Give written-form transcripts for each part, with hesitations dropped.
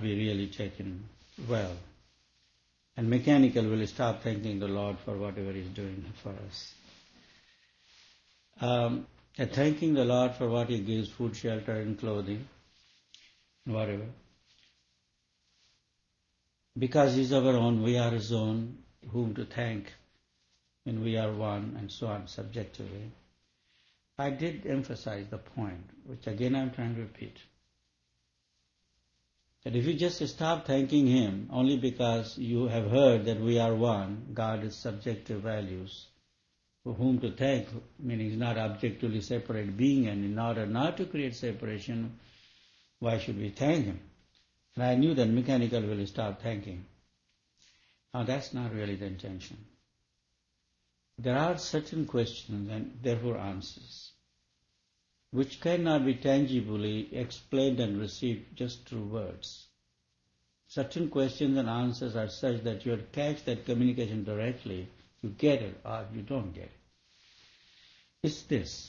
be really taken well. And mechanical will stop thanking the Lord for whatever He's doing for us. Thanking the Lord for what He gives, food, shelter, and clothing, whatever. Because He's our own, we are His own, whom to thank when we are one, and so on, subjectively. I did emphasize the point, which again I'm trying to repeat. That if you just stop thanking Him only because you have heard that we are one, God is subjective values, for whom to thank, meaning He's not objectively separate being, and in order not to create separation, why should we thank Him? And I knew that mechanical will stop thanking. Now that's not really the intention. There are certain questions and therefore answers, which cannot be tangibly explained and received just through words. Certain questions and answers are such that you will catch that communication directly, you get it or you don't get it. It's this.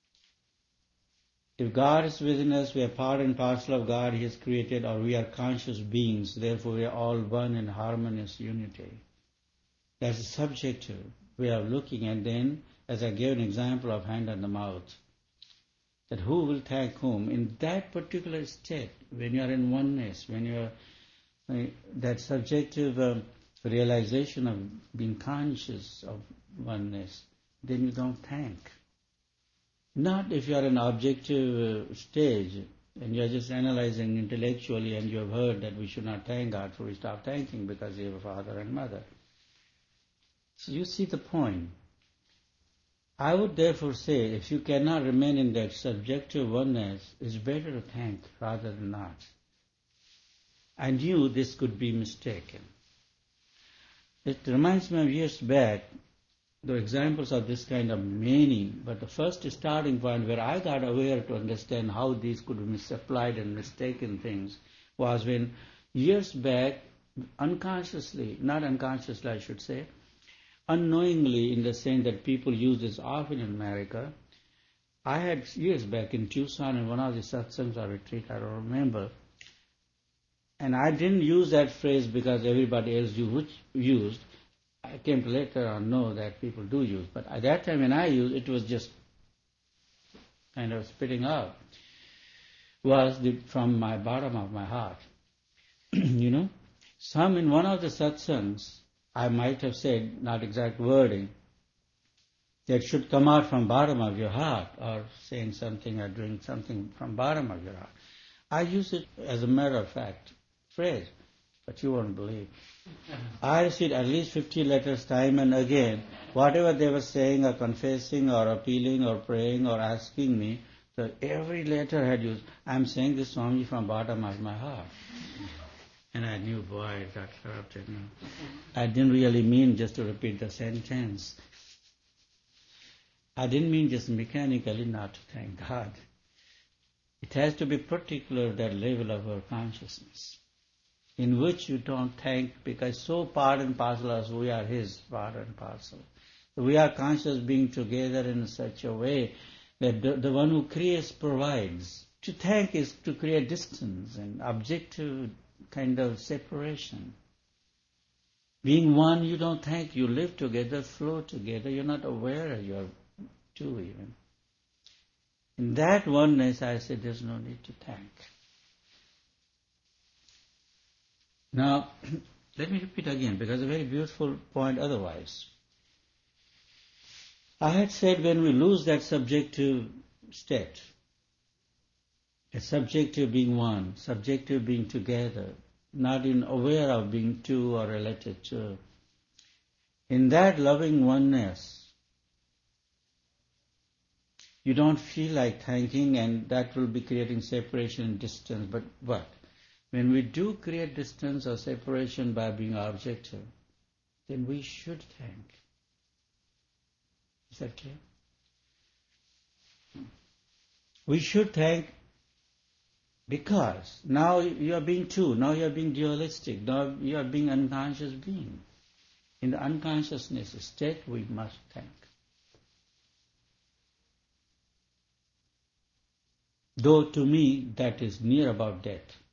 If God is within us, we are part and parcel of God He has created, or we are conscious beings, therefore we are all one in harmonious unity. That's a subjective way of looking, and then, as I gave an example of hand on the mouth, that who will thank whom in that particular state, when you are in oneness, when you are that subjective realization of being conscious of oneness, then you don't thank. Not if you are in objective stage and you are just analyzing intellectually and you have heard that we should not thank God, so we stop thanking because we have a father and mother. So you see the point. I would therefore say, if you cannot remain in that subjective oneness, it's better to thank rather than not. I knew this could be mistaken. It reminds me of years back, the examples of this kind of many, but the first starting point where I got aware to understand how these could be misapplied and mistaken things was when years back, unconsciously, not unconsciously I should say, unknowingly in the sense that people use this often in America, I had years back in Tucson in one of the satsangs or retreat, I don't remember, and I didn't use that phrase because everybody else used. I came to later on know that people do use, but at that time when I used, it was just kind of spitting out. Was from my bottom of my heart. Some in one of the satsangs, I might have said, not exact wording, that should come out from bottom of your heart, or saying something or doing something from bottom of your heart. I use it as a matter of fact phrase, but you won't believe. I received at least 50 letters time and again, whatever they were saying or confessing or appealing or praying or asking me, so every letter had used, I'm saying this Swami from bottom of my heart. And I knew, boy, I got corrupted now. I didn't really mean just to repeat the sentence. I didn't mean just mechanically not to thank God. It has to be particular, that level of our consciousness, in which you don't thank, because so part and parcel as we are His part and parcel. We are conscious being together in such a way that the one who creates provides. To thank is to create distance and objective kind of separation. Being one, you don't thank, you live together, flow together, you're not aware you're two even. In that oneness, I said there's no need to thank. Now, let me repeat again, because it's a very beautiful point otherwise. I had said when we lose that subjective state, a subjective being one, subjective being together, not in aware of being two or related to, in that loving oneness, you don't feel like thanking, and that will be creating separation and distance. But what? When we do create distance or separation by being objective, then we should thank. Is that clear? We should thank because now you are being two, now you are being dualistic, now you are being unconscious being. In the unconsciousness state, we must thank. Though to me that is near about death.